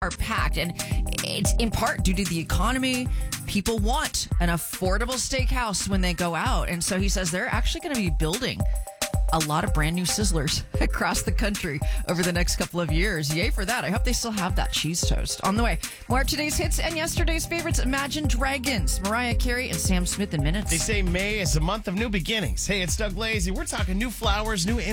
are packed. And it's in part due to the economy. People want an affordable steakhouse when they go out. And so he says they're actually going to be building a lot of brand new Sizzlers across the country over the next couple of years. Yay for that. I hope they still have that cheese toast. On the way, more of today's hits and yesterday's favorites. Imagine Dragons, Mariah Carey, and Sam Smith in minutes. They say May is a month of new beginnings. Hey, it's Doug Lazy. We're talking new flowers, new